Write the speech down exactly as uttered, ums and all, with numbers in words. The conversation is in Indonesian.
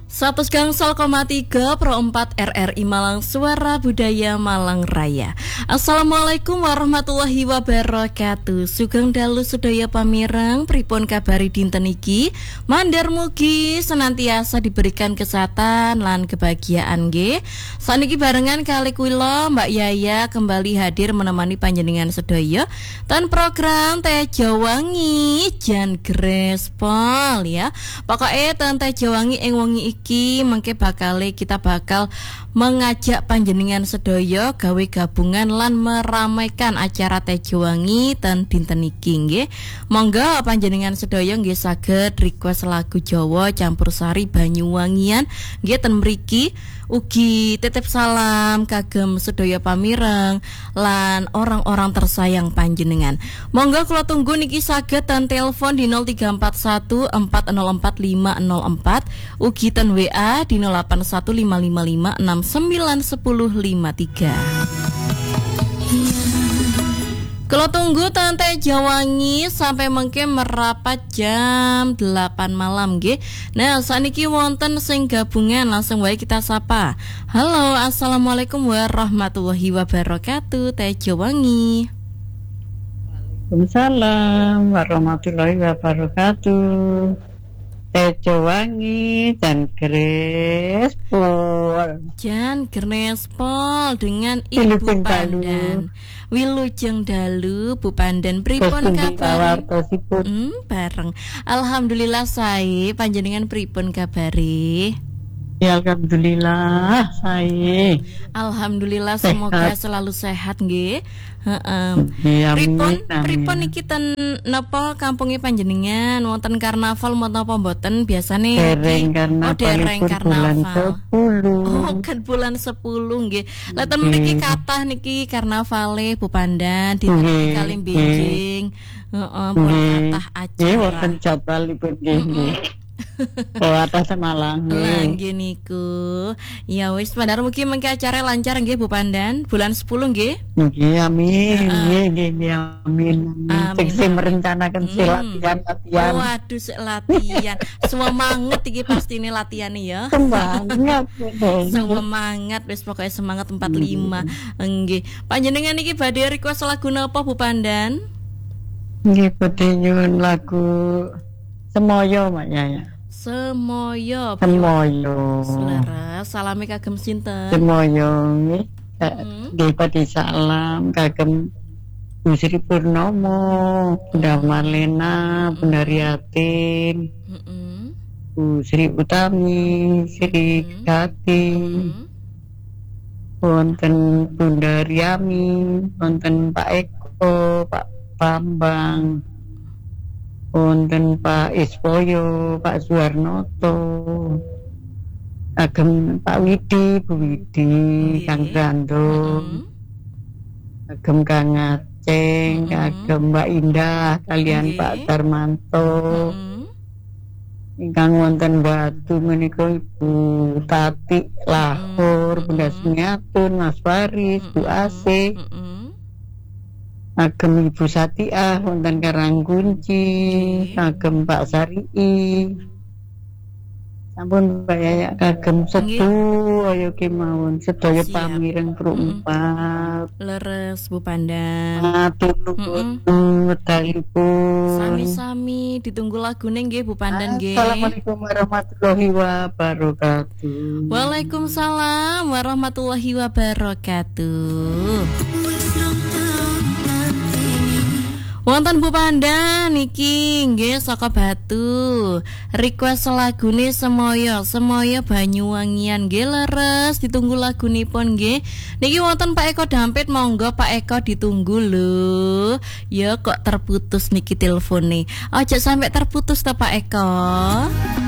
seratus Gangsal koma tiga Pro empat R R I Malang, Suara Budaya Malang Raya. Assalamualaikum warahmatullahi wabarakatuh. Sugeng dalu sedaya pamireng, pripun kabari dinten iki? Mandar mugi senantiasa diberikan kesehatan lan kebahagiaan nggih. Saniki barengan kali kula Mbak Yaya kembali hadir menemani panjenengan sedaya dan program Teh Jawangi Jan Grespol ya. Pokoknya ten Teh Jawangi ing wengi iki mengke bakale kita bakal mengajak panjenengan sedaya gawe gabungan lan meramaikan acara Teh Jawangi ten dinten iki nggih. Monggo panjenengan sedaya nggih saged request lagu Jawa campursari Banyuwangian nggih ten mriki. Ugi titip salam kagem sedaya pamireng lan orang-orang tersayang panjenengan. Monggo kula tunggu niki saged ten telepon di nol tiga empat satu empat nol empat lima nol empat, ugi ten W A di nol delapan satu lima lima lima enam sembilan satu nol lima tiga. Kalau tunggu Tante Jawangi sampai mengke merapat jam delapan malam nggih. Nah, saniki wonten sing gabungan langsung wae kita sapa. Halo, assalamualaikum warahmatullahi wabarakatuh, Teh Jawangi. Waalaikumsalam warahmatullahi wabarakatuh. Teh Jawangi dan Grespol. Jan Grespol dengan Ibu Pandan. Wilujeng dalu Bu Pandan pripun kabar? Hmm, bareng. Alhamdulillah sae, panjenengan pripun kabare? Ya alhamdulillah sae. Alhamdulillah Sehat. Semoga selalu sehat nggih. Heeh. Ya, Pripun amin, pripun amin. niki ten napa kampungnya panjenengan wonten karnaval menapa mboten biasane? Dereng karnaval. Oh, dereng bulan karnaval. sepuluh. Oh, kan bulan sepuluh nggih. Lah ten mriki kathah niki karnavale Bu Pandan dinten Nggih, kali nggih. benjing. Heeh, pun kathah Nggih, wonten acara. jabalipun nggih nggih. Oh, atas Malang Lah nggih. nggih niku. Ya wis padahal mugi mengki acara lancar nggih Bu Pandan. Bulan sepuluh nggih. Nggih, amin. Heeh. Nggih, nggih, nggih, amin. Amin, Sing sing amin. merencanakan si Hmm. latihan-latihan. Waduh, sik latihan. Semangat iki pasti ini latihan ya. Semangat. Semangat wis pokoknya semangat empat puluh lima. Nggih. Panjenengan iki badhe request lagu napa Bu Pandan? Nggih, badhe nyuwun lagu Semoyo Mak Yaya. Semoyo. Semoyo. Selera, salame kagem sinten? Semoyo nggih. Mm. Nggih badhe salam kagem Bu Sri Purnomo, Bunda Marlena, Bunda Riatin, Heeh. Bu Sri Utami, Sri Mm. Gating, wonten Bunda Riami, wonten Pak Eko, Pak Bambang, wonten Pak Ispoyo, Pak Suwarnoto, agem Pak Widi, Bu Widi, Kang Brando, agem Kang Aceng, Mm-mm. agem Mbak Indah, kalian Nggih. Pak Darmanto, Heeh. ingkang wonten Batu menika Ibu Tati Lahor, Mm-mm. Bunda Sumiatun, Mas Faris, Bu Asih, Heeh. agem Ibu Satiah wonten Karangkunci, Nggih. agem Pak Sarii. Sampun Mbak Yaya kagem setu ayo kemawon sedaya Siap. pamireng Pro Mm-mm. empat. Leres Bu Pandan. Matur Mm-mm. nuwun wedalipun. Sami-sami ditunggu lagune nggih Bu Pandan nggih. Assalamualaikum warahmatullahi wabarakatuh. Waalaikumsalam warahmatullahi wabarakatuh. Wonten Bu Pandan niki nggih saka Batu. Request lagune Semoyo, Semoyo Banyuwangian nggih leres ditunggu lagunipun nggih. Niki wonten Pak Eko Dampit, monggo Pak Eko ditunggu lho. Ya kok terputus niki telefone. Aja sampai terputus ta Pak Eko.